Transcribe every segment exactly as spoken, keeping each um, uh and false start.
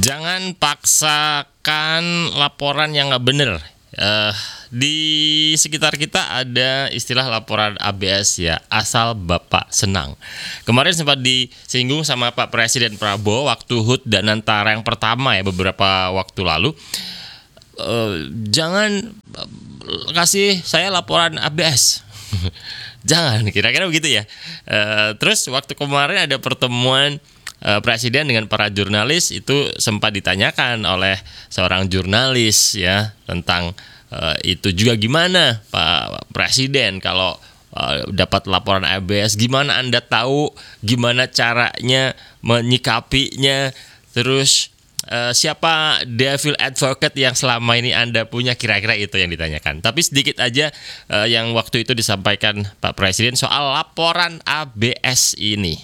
Jangan paksakan laporan yang nggak bener. Uh, di sekitar kita ada istilah laporan A B S ya, asal Bapak senang. Kemarin sempat disinggung sama Pak Presiden Prabowo waktu H U T dan Antara yang pertama ya, beberapa waktu lalu. Uh, jangan kasih saya laporan A B S. Jangan, kira-kira begitu ya. Uh, terus waktu kemarin ada pertemuan uh, Presiden dengan para jurnalis, itu sempat ditanyakan oleh seorang jurnalis ya tentang uh, itu juga gimana Pak Presiden kalau uh, dapat laporan A B S, gimana Anda tahu, gimana caranya menyikapinya, terus Uh, siapa devil advocate yang selama ini Anda punya, kira-kira itu yang ditanyakan. Tapi sedikit aja uh, yang waktu itu disampaikan Pak Presiden soal laporan A B S ini.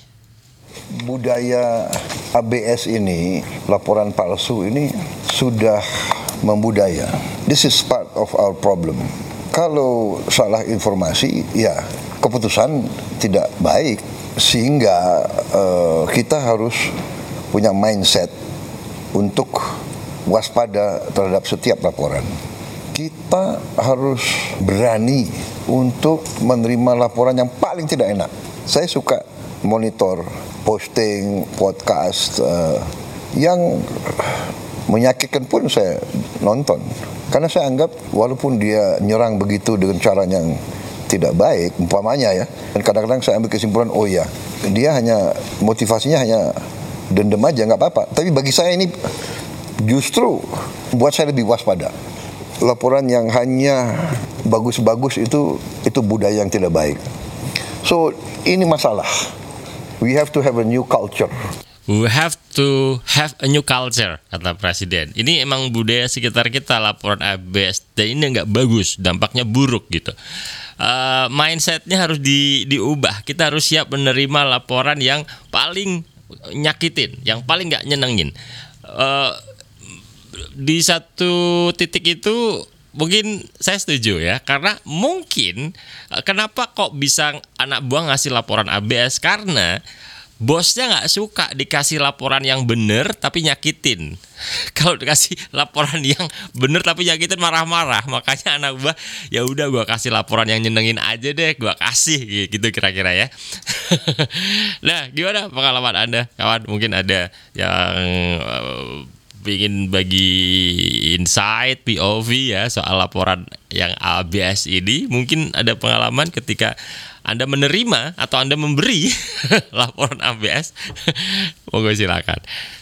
Budaya A B S ini, laporan palsu ini sudah membudaya. This is part of our problem. Kalau salah informasi, ya keputusan tidak baik, sehingga uh, kita harus punya mindset untuk waspada terhadap setiap laporan. Kita harus berani untuk menerima laporan yang paling tidak enak. Saya suka monitor posting, podcast uh, yang menyakitkan pun saya nonton. Karena saya anggap walaupun dia nyerang begitu dengan cara yang tidak baik, umpamanya ya, dan kadang-kadang saya ambil kesimpulan, oh ya, dia hanya motivasinya hanya dendam aja, nggak apa-apa. Tapi bagi saya ini justru buat saya lebih waspada. Laporan yang hanya bagus-bagus itu itu budaya yang tidak baik. So ini masalah. We have to have a new culture. We have to have a new culture, kata Presiden. Ini emang budaya sekitar kita, laporan A B S, dan ini nggak bagus, dampaknya buruk gitu. Uh, mindsetnya harus di, diubah. Kita harus siap menerima laporan yang paling nyakitin, yang paling nggak nyenengin. Uh, di satu titik itu mungkin saya setuju ya, karena mungkin uh, kenapa kok bisa anak buah ngasih laporan A B S, karena bosnya nggak suka dikasih laporan yang bener tapi nyakitin. Kalau dikasih laporan yang bener tapi nyakitin, marah-marah. Makanya anak buah, ya udah gue kasih laporan yang nyenengin aja deh, gue kasih gitu kira-kira ya. Nah, gimana pengalaman Anda, kawan? Mungkin ada yang uh, ingin bagi insight P O V ya soal laporan yang A B S ini. Mungkin ada pengalaman ketika Anda menerima atau Anda memberi laporan A B S. Monggo silakan.